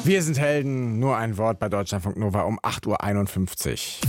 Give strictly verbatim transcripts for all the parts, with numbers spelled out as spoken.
Wir sind Helden, nur ein Wort bei Deutschlandfunk Nova um acht Uhr einundfünfzig.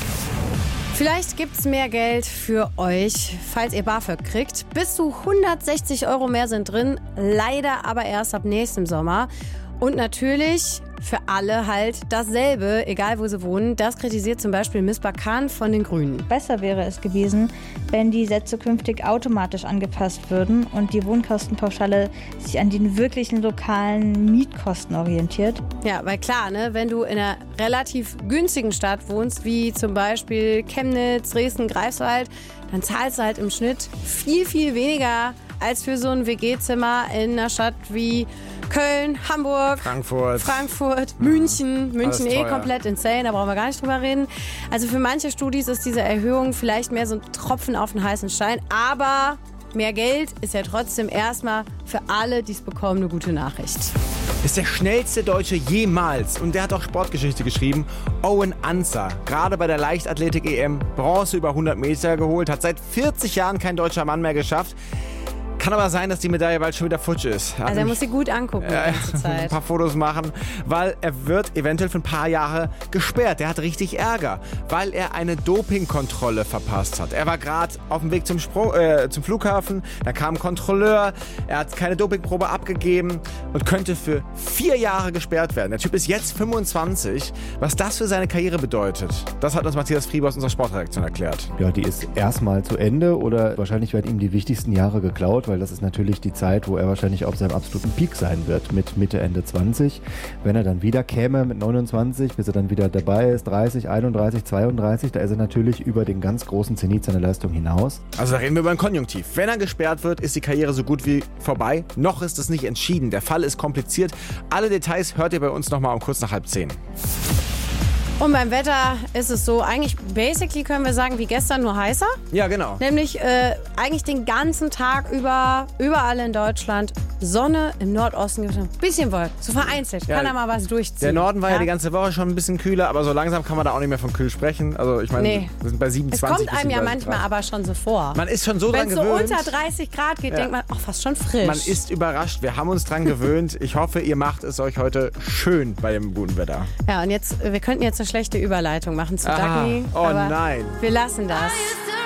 Vielleicht gibt's mehr Geld für euch, falls ihr BAföG kriegt. Bis zu hundertsechzig Euro mehr sind drin, leider aber erst ab nächstem Sommer. Und natürlich für alle halt dasselbe, egal wo sie wohnen. Das kritisiert zum Beispiel Misbah Khan von den Grünen. Besser wäre es gewesen, wenn die Sätze künftig automatisch angepasst würden und die Wohnkostenpauschale sich an den wirklichen lokalen Mietkosten orientiert. Ja, weil klar, ne, wenn du in einer relativ günstigen Stadt wohnst, wie zum Beispiel Chemnitz, Dresden, Greifswald, dann zahlst du halt im Schnitt viel, viel weniger als für so ein W G-Zimmer in einer Stadt wie Köln, Hamburg, Frankfurt, Frankfurt, München. München eh teuer. komplett insane, da brauchen wir gar nicht drüber reden. Also für manche Studis ist diese Erhöhung vielleicht mehr so ein Tropfen auf den heißen Stein, aber mehr Geld ist ja trotzdem erstmal für alle, die es bekommen, eine gute Nachricht. Ist der schnellste Deutsche jemals. Und der hat auch Sportgeschichte geschrieben. Owen Ancer, gerade bei der Leichtathletik-E M, Bronze über hundert Meter geholt, hat seit vierzig Jahren kein deutscher Mann mehr geschafft. Kann aber sein, dass die Medaille bald schon wieder futsch ist. Also er muss sie gut angucken die äh, ganze Zeit. Ein paar Fotos machen, weil er wird eventuell für ein paar Jahre gesperrt. Der hat richtig Ärger, weil er eine Dopingkontrolle verpasst hat. Er war gerade auf dem Weg zum, Spro- äh, zum Flughafen, da kam ein Kontrolleur, er hat keine Dopingprobe abgegeben und könnte für vier Jahre gesperrt werden. Der Typ ist jetzt fünfundzwanzig. Was das für seine Karriere bedeutet, das hat uns Matthias Friebe aus unserer Sportredaktion erklärt. Ja, die ist erstmal zu Ende oder wahrscheinlich werden ihm die wichtigsten Jahre geklaut, weil das ist natürlich die Zeit, wo er wahrscheinlich auf seinem absoluten Peak sein wird, mit Mitte, Ende zwanzig. Wenn er dann wieder käme mit neunundzwanzig, bis er dann wieder dabei ist, dreißig, einunddreißig, zweiunddreißig, da ist er natürlich über den ganz großen Zenit seiner Leistung hinaus. Also da reden wir über ein Konjunktiv. Wenn er gesperrt wird, ist die Karriere so gut wie vorbei. Noch ist es nicht entschieden. Der Fall ist kompliziert. Alle Details hört ihr bei uns nochmal um kurz nach halb zehn. Und beim Wetter ist es so, eigentlich basically können wir sagen, wie gestern, nur heißer. Ja, genau. Nämlich äh, eigentlich den ganzen Tag über, überall in Deutschland. Sonne, im Nordosten gibt es ein bisschen Wolken, so vereinzelt, Ja, kann da mal was durchziehen. Der Norden war ja? ja die ganze Woche schon ein bisschen kühler, aber so langsam kann man da auch nicht mehr von kühl sprechen. Also ich meine, Nee. wir sind bei Es siebenundzwanzig. kommt einem ja manchmal Grad. aber schon so vor. Man ist schon so dran Wenn es so gewöhnt. unter dreißig Grad geht, Ja. denkt man, ach, fast schon frisch. Man ist überrascht. Wir haben uns dran gewöhnt. Ich hoffe, ihr macht es euch heute schön bei dem guten Wetter. Ja, und jetzt, wir könnten jetzt eine schlechte Überleitung machen zu Ah, Dagny. oh aber nein. Wir lassen das.